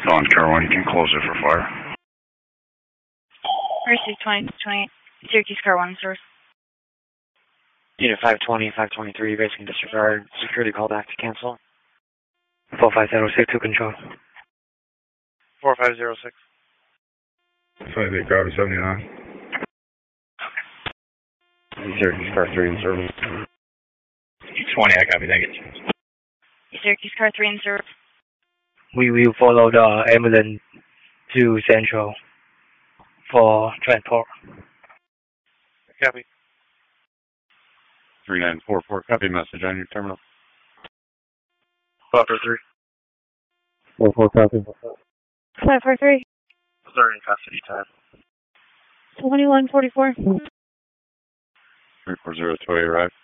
So on Car 1, you can close it for fire. Mercy 2020, Syracuse Car 1 service. Unit 520, 523, basing disregard. Security call back to cancel. 4506 to control. 4506. 58 copy 79. Syracuse Car 3 in service. 20, I copy, thank you. Syracuse Car 3 in service. We will follow the ambulance to Central for transport. Copy. 3944, copy message on your terminal. Foster 3. 44 copy. 543. They're in custody time. 2144. 340 Toy arrived.